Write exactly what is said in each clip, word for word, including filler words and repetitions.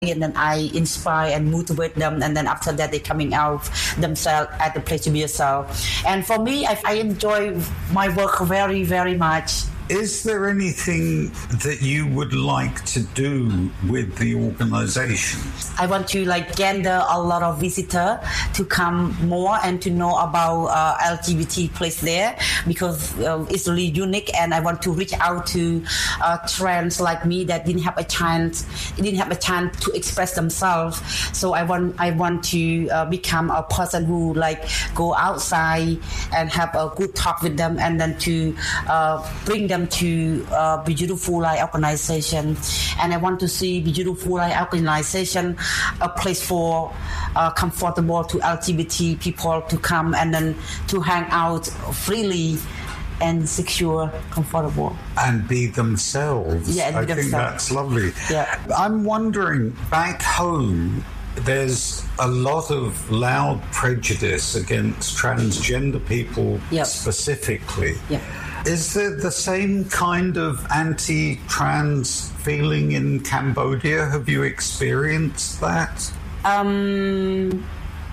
and then I inspire and motivate them, and then after that they're coming out themselves at the place to be yourself. And for me, I, I enjoy my work very, very much. Is there anything that you would like to do with the organisation? I want to like gather a lot of visitors to come more and to know about uh, L G B T place there, because uh, it's really unique, and I want to reach out to uh, trans like me that didn't have a chance, didn't have a chance to express themselves. So I want, I want to uh, become a person who like go outside and have a good talk with them, and then to uh, bring them to uh, Beautiful Life organization. And I want to see Beautiful Life organization a place for uh, comfortable to L G B T people to come and then to hang out freely and secure, comfortable. And be themselves. Yeah, and I be think themselves. that's lovely. Yeah. I'm wondering, back home, there's a lot of loud prejudice against transgender people Yep. specifically. Yeah. Is there the same kind of anti-trans feeling in Cambodia? Have you experienced that? Um,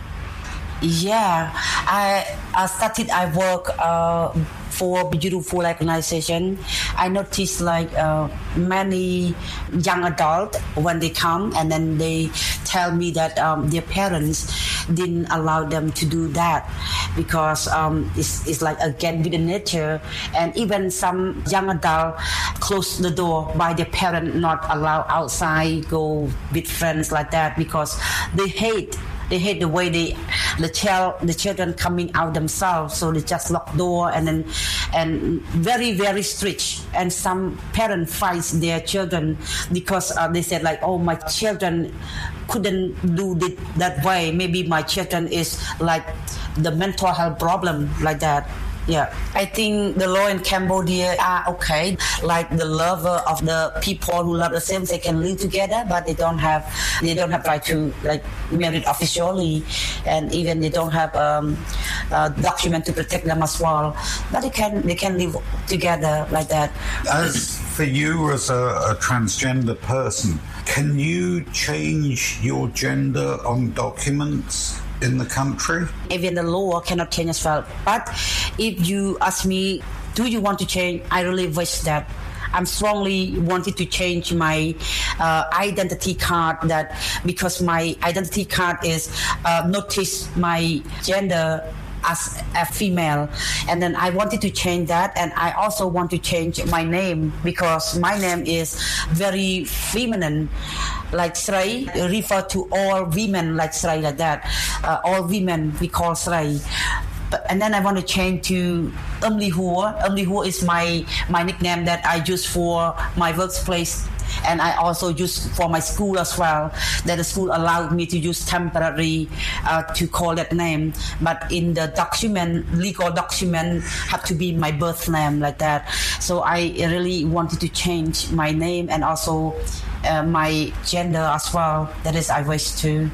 yeah, I, I started, I work uh, for Beautiful Life organization. I noticed like uh, many young adults when they come and then they tell me that um, their parents didn't allow them to do that because um, it's, it's like again with the nature, and even some young adult close the door by their parent, not allow outside, go with friends like that, because they hate They hate the way they, the child, the children coming out themselves. So they just lock door and then, and very very strict. And some parents fight their children because uh, they said like, oh, my children couldn't do it that way. Maybe my children is like the mental health problem like that. Yeah, I think the law in Cambodia are okay. Like the lover of the people who love the same, they can live together, but they don't have, they don't have right to like marry officially, and even they don't have um, a document to protect them as well. But they can, they can live together like that. As for you as a, a transgender person, can you change your gender on documents in the country? Even the law cannot change as well. But if you ask me, do you want to change? I really wish that. I'm strongly wanted to change my uh, identity card, that because my identity card is uh, notice my gender as a female, and then I wanted to change that, and I also want to change my name because my name is very feminine, like Sray, refer to all women like Sray, like that. Uh, all women we call Sray. But, and then I want to change to Umli Hua. Umli Hua is my my nickname that I use for my workplace, and I also use for my school as well. That the school allowed me to use temporary uh, to call that name, but in the document, legal document, have to be my birth name like that. So I really wanted to change my name and also uh, my gender as well. That is, I wish to.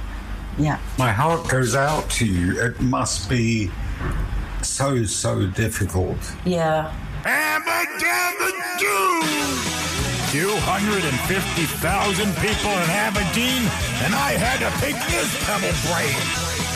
Yeah. My heart goes out to you. It must be so, so difficult. Yeah. Aberdeen! two hundred fifty thousand people in Aberdeen, and I had to pick this pebble brain.